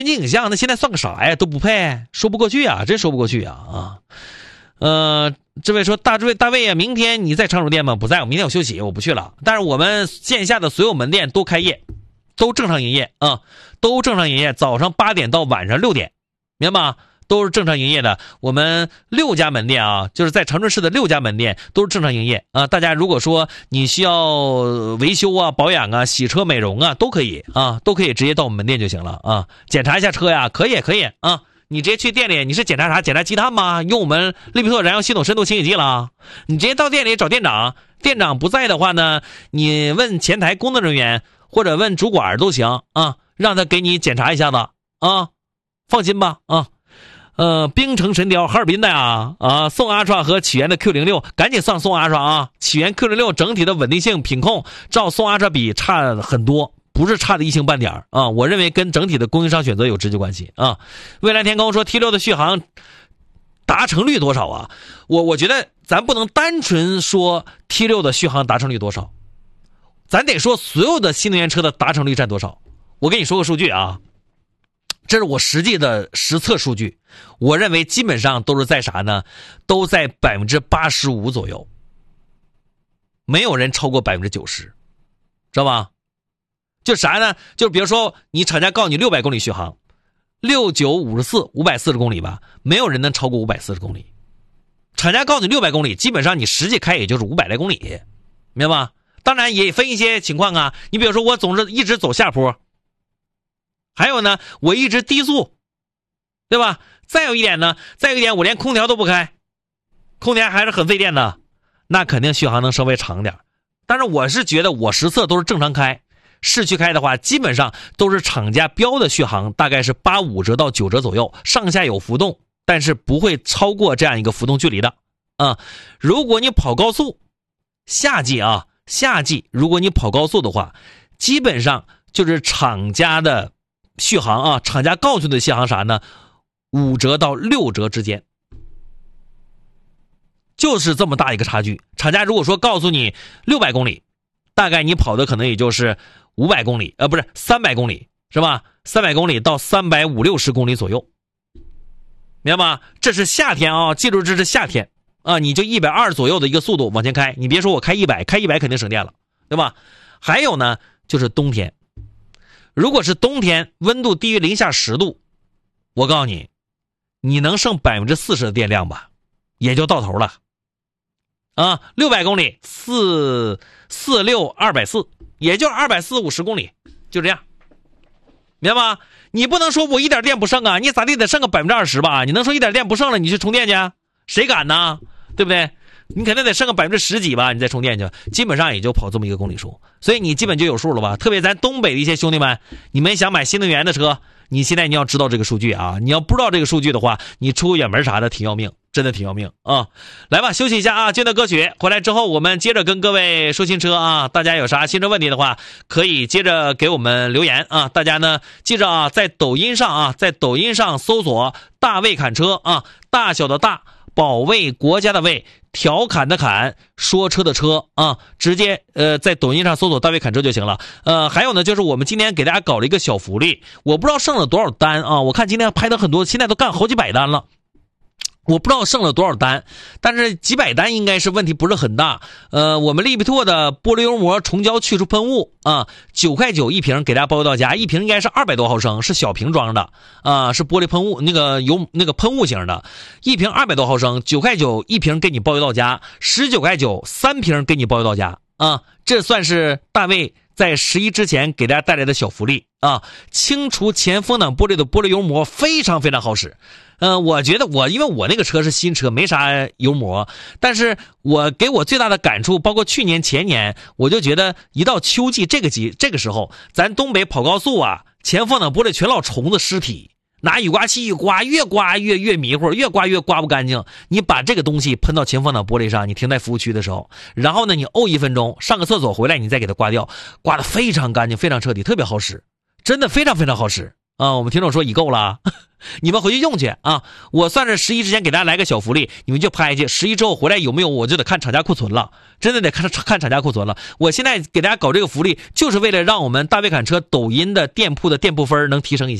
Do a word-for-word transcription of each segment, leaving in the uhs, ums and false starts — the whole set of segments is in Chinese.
景象那现在算个啥呀？都不配，说不过去啊，真说不过去啊啊！呃，这位说大卫大卫啊，明天你在长荣店吗？不在，我明天我休息，我不去了。但是我们线下的所有门店都开业，都正常营业啊，都正常营业，早上八点到晚上六点，明白吗？都是正常营业的。我们六家门店啊，就是在长春市的六家门店都是正常营业啊。大家如果说你需要维修啊、保养啊、洗车、美容啊，都可以啊，都可以直接到我们门店就行了啊。检查一下车呀，可以可以啊。你直接去店里，你是检查啥？检查积碳吗？用我们利比特燃油系统深度清洗剂了？你直接到店里找店长，店长不在的话呢，你问前台工作人员或者问主管都行啊，让他给你检查一下子啊，放心吧啊。呃，冰城神雕哈尔滨的呀，啊，宋阿刷和起源的 Q 零六，赶紧上宋阿刷啊！起源 Q 零六整体的稳定性、品控，照宋阿刷比差很多，不是差的一星半点啊！我认为跟整体的供应商选择有直接关系啊。蔚蓝天空说 T 六 的续航达成率多少啊？我我觉得咱不能单纯说 T 六 的续航达成率多少，咱得说所有的新能源车的达成率占多少。我跟你说个数据啊。这是我实际的实测数据，我认为基本上都是在啥呢？都在百分之八十五左右，没有人超过百分之九十，知道吧？就啥呢？就比如说你厂家告诉你六百公里续航，六九五十四，五百四十公里吧，没有人能超过五百四十公里。厂家告诉你六百公里，基本上你实际开也就是五百来公里，明白吗？当然也分一些情况啊，你比如说我总是一直走下坡。还有呢，我一直低速，对吧？再有一点呢，再有一点，我连空调都不开，空调还是很费电的，那肯定续航能稍微长点。但是我是觉得我实测都是正常开，市区开的话，基本上都是厂家标的续航，大概是八五折到九折左右，上下有浮动，但是不会超过这样一个浮动距离的啊。如果你跑高速，夏季啊，夏季如果你跑高速的话，基本上就是厂家的。续航啊，厂家告诉的续航啥呢？五折到六折之间，就是这么大一个差距。厂家如果说告诉你六百公里，大概你跑的可能也就是五百公里，呃，不是三百公里，是吧？三百公里到三百五六十公里左右，明白吗？这是夏天啊，记住这是夏天啊，你就一百二左右的一个速度往前开，你别说我开一百，开一百肯定省电了，对吧？还有呢，就是冬天。如果是冬天，温度低于零下十度，我告诉你，你能剩百分之四十的电量吧，也就到头了。啊，六百公里，四四六二百四，也就二百四五十公里，就这样，明白吗？你不能说我一点电不剩啊，你咋地得剩个百分之二十吧？你能说一点电不剩了，你去充电去？谁敢呢？对不对？你肯定得剩个百分之十几吧，你再充电去，基本上也就跑这么一个公里数，所以你基本就有数了吧。特别咱东北的一些兄弟们，你们想买新能源的车，你现在你要知道这个数据啊，你要不知道这个数据的话，你出个远门啥的挺要命，真的挺要命啊。来吧，休息一下啊，接着歌曲回来之后，我们接着跟各位说新车啊。大家有啥新车问题的话，可以接着给我们留言啊。大家呢记着啊，在抖音上啊，在抖音上搜索大卫侃车啊，大小的大，保卫国家的卫，调侃的侃，说车的车啊，直接呃在抖音上搜索大卫侃车就行了。呃，还有呢，就是我们今天给大家搞了一个小福利，我不知道剩了多少单啊，我看今天拍的很多，现在都干好几百单了。我不知道剩了多少单，但是几百单应该是问题不是很大。呃，我们利比拓的玻璃油膜虫胶去除喷雾啊，九块九一瓶给大家包邮到家，一瓶应该是二百多毫升，是小瓶装的啊，是玻璃喷雾那个油那个喷雾型的，一瓶二百多毫升，九块九一瓶给你包邮到家，十九块九三瓶给你包邮到家啊，这算是大卫在十一之前给大家带来的小福利啊，清除前风挡玻璃的玻璃油膜非常非常好使。嗯、呃，我觉得我因为我那个车是新车，没啥油膜，但是我给我最大的感触，包括去年前年，我就觉得一到秋季这个季这个时候，咱东北跑高速啊，前风挡玻璃全老虫子尸体，拿雨刮器一刮，越刮越越迷糊，越刮越刮不干净。你把这个东西喷到前风挡玻璃上，你停在服务区的时候，然后呢你沤一分钟，上个厕所回来，你再给它刮掉，刮得非常干净，非常彻底，特别好使，真的非常非常好使啊！我们听众说已购了，你们回去用去啊！我算是十一之前给大家来个小福利，你们就拍去，十一之后回来有没有我就得看厂家库存了，真的得看看厂家库存了。我现在给大家搞这个福利，就是为了让我们大卫侃车抖音的店铺的店铺分能提升一下。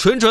纯纯